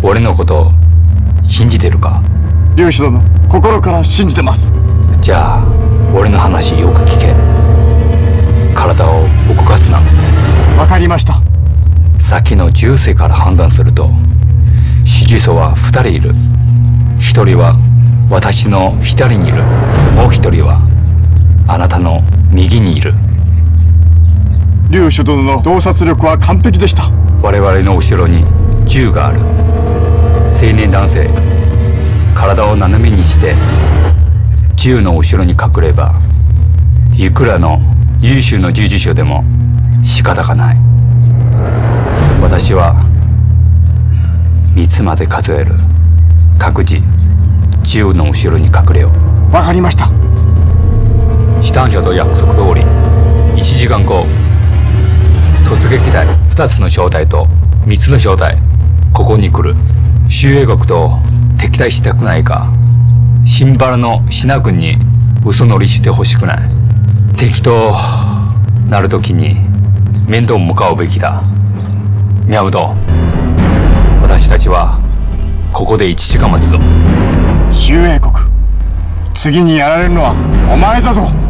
俺のこと信じてるか？ 龍主殿、心から信じてます。 じゃあ俺の話よく聞け。体を動かすな。 わかりました。 さっきの銃声から判断すると死呪僧は2人いる。1人は私の左にいる。もう1人はあなたの右にいる。 龍主殿の洞察力は完璧でした。 我々の後ろに銃がある。青年男性、体を斜めにして銃の後ろに隠ればいくらの優秀な従事者でも仕方がない。私は3つまで数える。各自銃の後ろに隠れよう。 わかりました。 シタン社と約束通り1時間後、突撃隊2つの小隊と3つの小隊ここに来る。周英国と敵対したくないか、新原のシナ軍に嘘乗りしてほしくない。敵となるときに面倒向かうべきだ。宮本、私たちはここで1時間待つぞ。 周英国、次にやられるのはお前だぞ。